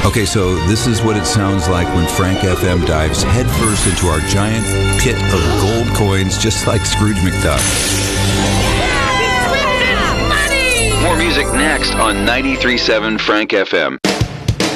Okay, so this is what it sounds like when Frank FM dives headfirst into our giant pit of gold coins, just like Scrooge McDuck. Money! More music next on 93.7 Frank FM.